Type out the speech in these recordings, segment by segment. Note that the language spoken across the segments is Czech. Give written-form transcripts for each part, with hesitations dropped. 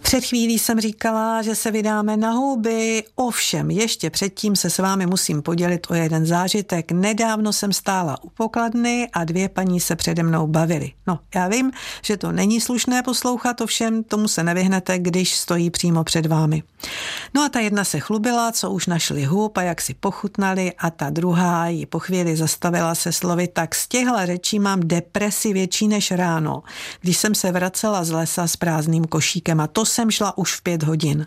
Před chvílí jsem říkala, že se vydáme na houby, ovšem ještě předtím se s vámi musím podělit o jeden zážitek. Nedávno jsem stála u pokladny a 2 paní se přede mnou bavily. No, já vím, že to není slušné poslouchat, ovšem tomu se nevyhnete, když stojí přímo před vámi. No a ta jedna se chlubila, co už našli hub a jak si pochutnali, a ta druhá ji po chvíli zastavila se slovy: tak z těchto řečí mám depresi větší než ráno, když jsem se vracela z lesa s prázdným košíkem, a to jsem šla už v 5 hodin.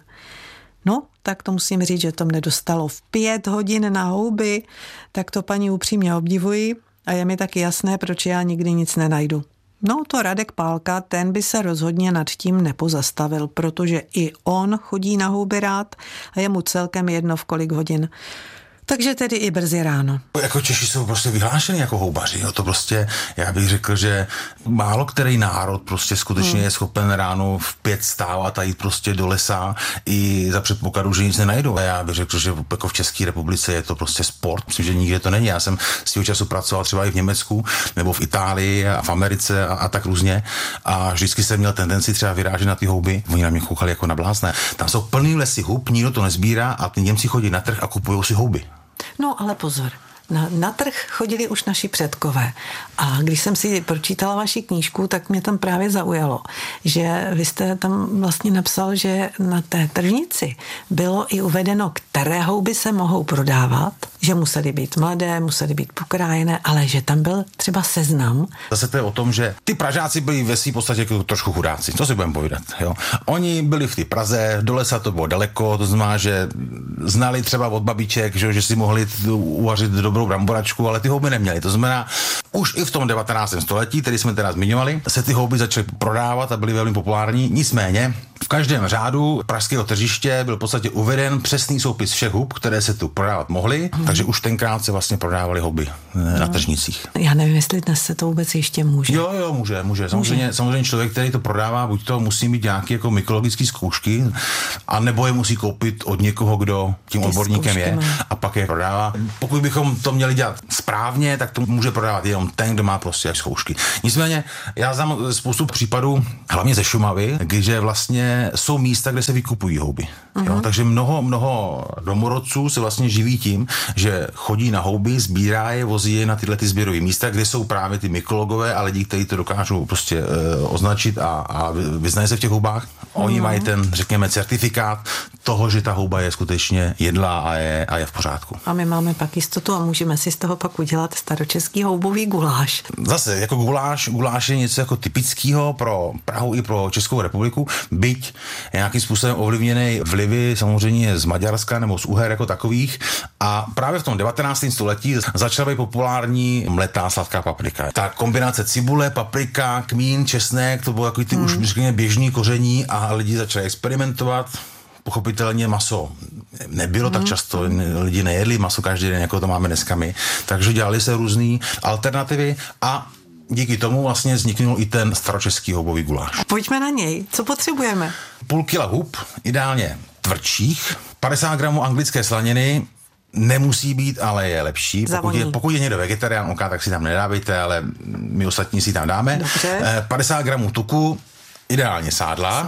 No, tak to musím říct, že to mne dostalo v 5 hodin na houby, tak to paní upřímně obdivuji a je mi taky jasné, proč já nikdy nic nenajdu. No, to Radek Pálka, ten by se rozhodně nad tím nepozastavil, protože i on chodí na houby rád a je mu celkem jedno v kolik hodin. Takže tedy i brzy ráno. Jako Češi jsou prostě vyhlášeni jako houbaři. Jo? To prostě, já bych řekl, že málo který národ prostě skutečně je schopen ráno v 5 stávat a jít prostě do lesa i za předpokladu, že nic nenajdou. A já bych řekl, že jako v České republice je to prostě sport. Myslím, že nikde to není. Já jsem svého času pracoval třeba i v Německu nebo v Itálii a v Americe a tak různě. A vždycky jsem měl tendenci třeba vyrážet na ty houby. Oni na mě koukali jako na blázne. Tam jsou plný lesy hub, nikdo to nezbírá a ty Němci chodí na trh a kupují si houby. No, ale pozor. Na trh chodili už naši předkové. A když jsem si pročítala vaši knížku, tak mě tam právě zaujalo, že vy jste tam vlastně napsal, že na té tržnici bylo i uvedeno, které houby se mohou prodávat, že musely být mladé, musely být pokrájené, ale že tam byl třeba seznam. Zase to je o tom, že ty Pražáci byli ve svým podstatě jako trošku chudáci. Co si budeme povídat? Jo? Oni byli v té Praze, do lesa to bylo daleko, to znamená, že znali třeba od babiček, že si mohli uvařit dobrou bramboračku, ale ty houby neměli. To znamená, už i v tom 19. století, který jsme teda zmiňovali, se ty houby začaly prodávat a byly velmi populární. Nicméně v každém řádu pražského tržiště byl v podstatě uveden přesný soupis všech hub, které se tu prodávat mohly, takže už tenkrát se vlastně prodávaly houby na tržnicích. Já nevím, jestli dnes se to vůbec ještě může. Jo, může. Samozřejmě člověk, který to prodává, buď to musí mít nějaké jako mykologické zkoušky, a nebo je musí koupit od někoho, kdo tím odborníkem je, a pak je prodává. Pokud bychom to měli dělat správně, tak to může prodávat jenom ten, kdo má prostě zkoušky. Nicméně já znám spoustu případů, hlavně ze Šumavy, kde vlastně jsou místa, kde se vykupují houby. Jo? Takže mnoho domorodců se vlastně živí tím, že chodí na houby, sbírá je, vozí je na tyhle ty sběrové místa, kde jsou právě ty mykologové a lidi, kteří to dokážou prostě označit a vyznají se v těch houbách. Oni mají ten, řekněme, certifikát toho, že ta houba je skutečně jedlá a je v pořádku. A my máme pak jistotu a můžeme si z toho pak udělat staročeský houbový guláš. Zase, jako guláš je něco jako typického pro Prahu i pro Českou republiku, byť nějakým způsobem ovlivněný vlivy samozřejmě z Maďarska nebo z Uher jako takových, a právě v tom 19. století začala být populární mletá sladká paprika. Ta kombinace cibule, paprika, kmín, česnek, to bylo jako ty už běžný koření a lidi začali experimentovat. Pochopitelně maso nebylo tak často, lidi nejedli maso každý den, jako to máme dneska my, takže dělali se různý alternativy a díky tomu vlastně vzniknul i ten staročeský houbový guláš. Pojďme na něj. Co potřebujeme? Půl kila hub, ideálně tvrdších, 50 gramů anglické slaniny, nemusí být, ale je lepší. Pokud je někdo vegetarián, tak si tam nedávejte, ale my ostatní si tam dáme. Dobře. 50 gramů tuku, ideálně sádla,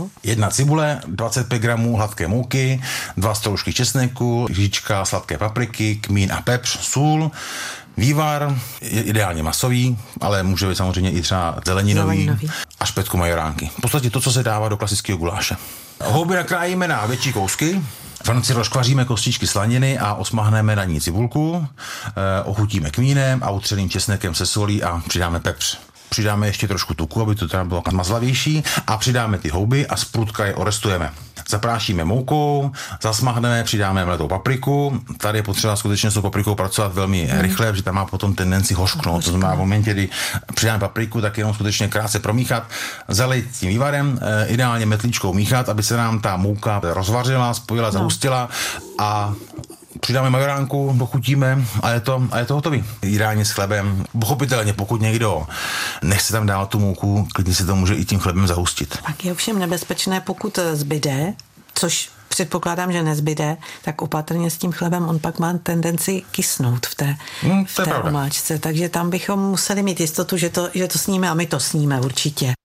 1 cibule, 25 gramů hladké mouky, 2 stroužky česneku, lžička sladké papriky, kmín a pepř, sůl, vývar, je ideálně masový, ale může být samozřejmě i třeba zeleninový. A špetku majoránky. V podstatě to, co se dává do klasického guláše. Houby nakrájíme na větší kousky, v rozkvaříme kostičky slaniny a osmahneme na ní cibulku, ochutíme kmínem a utřeným česnekem se solí a přidáme pepř. Přidáme ještě trošku tuku, aby to teda bylo mazlavější, a přidáme ty houby a zprudka je orestujeme. Zaprášíme moukou, zasmahneme, přidáme mletou papriku. Tady je potřeba skutečně s tou paprikou pracovat velmi rychle, protože tam má potom tendenci hořknout. To znamená, v momentě, kdy přidáme papriku, tak jenom skutečně krátce promíchat, zalít tím vývarem, ideálně metlíčkou míchat, aby se nám ta mouka rozvařila, spojila, zahustila, a přidáme majoránku, dochutíme a je to hotový. Ideálně s chlebem. Pochopitelně, pokud někdo nechce tam dát tu mouku, klidně si to může i tím chlebem zahustit. Tak je ovšem nebezpečné, pokud zbyde, což předpokládám, že nezbyde, tak opatrně s tím chlebem, on pak má tendenci kysnout v té omáčce. Takže tam bychom museli mít jistotu, že to sníme, a my to sníme určitě.